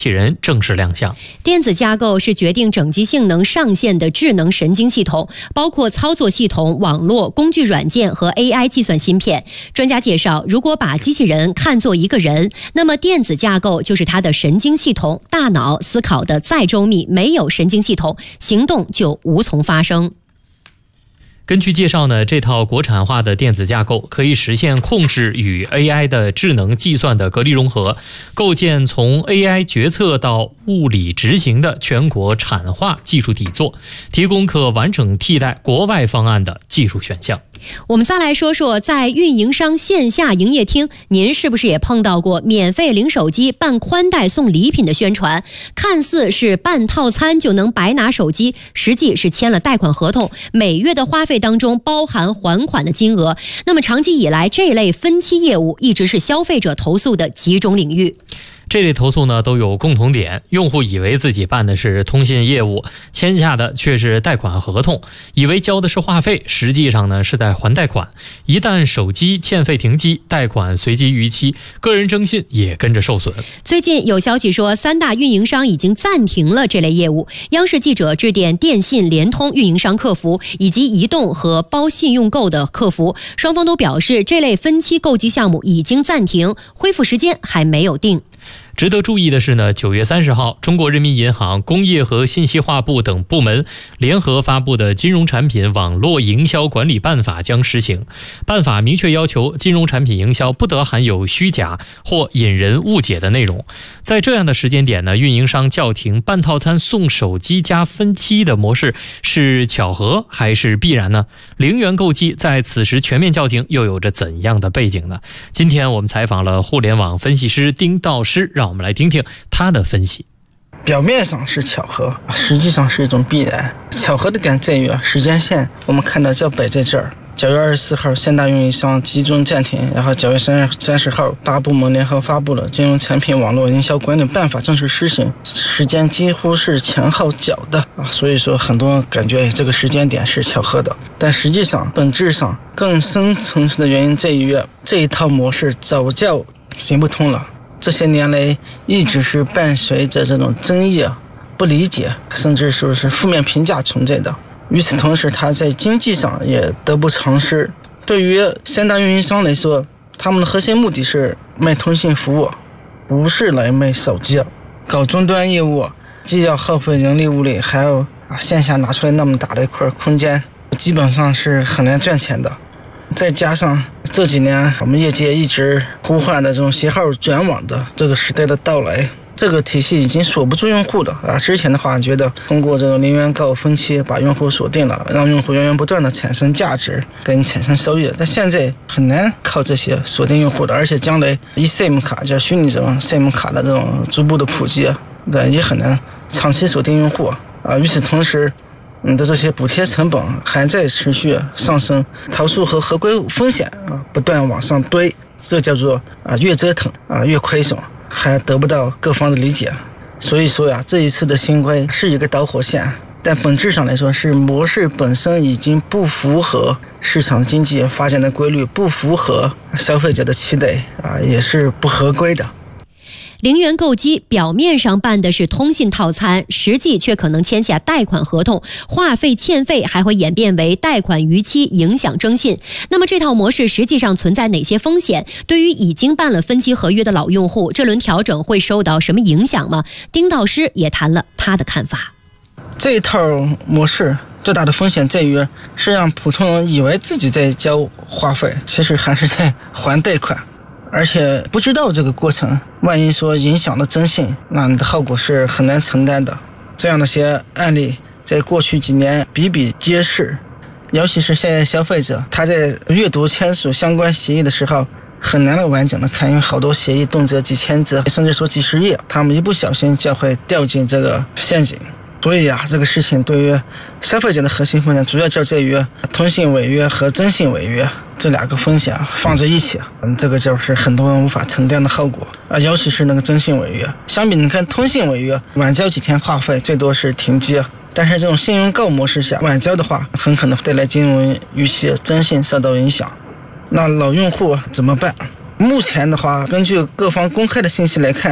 机器人正式亮相。 电子架构是决定整机性能上限的智能神经系统，包括操作系统、网络、工具软件和 AI 计算芯片。专家介绍，如果把机器人看作一个人，那么电子架构就是它的神经系统，大脑思考的再周密，没有神经系统，行动就无从发生。 根据介绍呢，这套国产化的电子架构可以实现控制与 AI 的智能计算的隔离融合，构建从 AI 决策到物理执行的全国产化技术底座，提供可完整替代国外方案的技术选项。 我们再来说说，在运营商线下营业厅，您是不是也碰到过免费领手机、办宽带送礼品的宣传？看似是办套餐就能白拿手机，实际是签了贷款合同，每月的花费当中包含还款的金额。那么长期以来，这类分期业务一直是消费者投诉的集中领域。 这类投诉呢都有共同点，用户以为自己办的是通信业务，签下的却是贷款合同，以为交的是话费，实际上呢是在还贷款。一旦手机欠费停机，贷款随即逾期，个人征信也跟着受损。 最近有消息说，3大运营商已经暂停了这类业务。央视记者致电电信、联通运营商客服以及移动和包信用购的客服，双方都表示这类分期购机项目已经暂停，恢复时间还没有定。 值得注意的是呢，9月30号，中国人民银行、工业和信息化部等部门联合发布的《金融产品网络营销管理办法》将实行。办法明确要求，金融产品营销不得含有虚假或引人误解的内容。在这样的时间点呢，运营商叫停办套餐送手机加分期的模式是巧合还是必然呢？零元购机在此时全面叫停又有着怎样的背景呢？今天我们采访了互联网分析师丁道师，让我们来听听他的分析。 表面上是巧合，实际上是一种必然。巧合的点在于时间线，我们看到较北在这儿，9月24号3大运营商集中暂停，然后9月30号8部门联合发布了《金融产品网络营销管理办法》正式施行，时间几乎是前后脚的所以说很多人感觉这个时间点是巧合的，但实际上本质上更深层次的原因在于这一套模式早就行不通了。这些年来一直是伴随着这种争议、不理解，甚至说是负面评价存在的。与此同时，它在经济上也得不偿失。对于3大运营商来说，他们的核心目的是卖通信服务，不是来卖手机。搞终端业务，既要耗费人力物力，还要线下拿出来那么大的一块空间，基本上是很难赚钱的。再加上这几年我们业界一直呼唤的这种携号转网的这个时代的到来，这个体系已经锁不住用户的之前的话觉得通过这种零元购分期把用户锁定了，让用户源源不断的产生价值，给你产生收益，但现在很难靠这些锁定用户的，而且将来eSIM卡叫虚拟这种 SIM 卡的这种逐步的普及，也很难长期锁定用户与此同时，你的这些补贴成本还在持续上升，投诉和合规风险不断往上堆，这叫做越折腾越亏损，还得不到各方的理解。所以说这一次的新规是一个导火线，但本质上来说是模式本身已经不符合市场经济发展的规律，不符合消费者的期待也是不合规的。 零元购机表面上办的是通信套餐，实际却可能签下贷款合同，话费欠费还会演变为贷款逾期，影响征信。那么这套模式实际上存在哪些风险？对于已经办了分期合约的老用户，这轮调整会受到什么影响吗？丁道师也谈了他的看法。 这一套模式最大的风险在于是让普通人以为自己在交话费，其实还是在还贷款，而且不知道这个过程，万一说影响了征信，那你的后果是很难承担的。这样的些案例在过去几年比比皆是，尤其是现在消费者他在阅读签署相关协议的时候很难完整的看，因为好多协议动辄几千字，甚至说几十页，他们一不小心就会掉进这个陷阱。所以这个事情对于消费者的核心风险主要就在于通信违约和征信违约这两个风险放在一起，这个就是很多人无法承担的后果尤其是那个征信违约。相比你看通信违约，晚交几天话费最多是停机，但是这种信用购模式下，晚交的话很可能带来金融逾期，征信受到影响。那老用户怎么办？目前的话，根据各方公开的信息来看，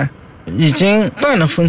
已经办了分